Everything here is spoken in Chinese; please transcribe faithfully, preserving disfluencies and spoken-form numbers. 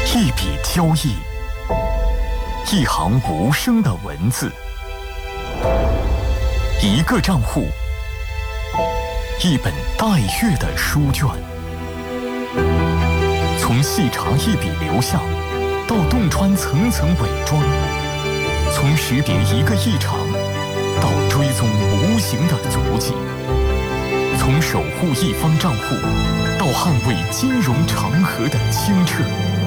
一笔交易，一行无声的文字，一个账户，一本待阅的书卷。从细查一笔流向，到洞穿层层伪装；从识别一个异常，到追踪无形的足迹；从守护一方账户，到捍卫金融长河的清澈。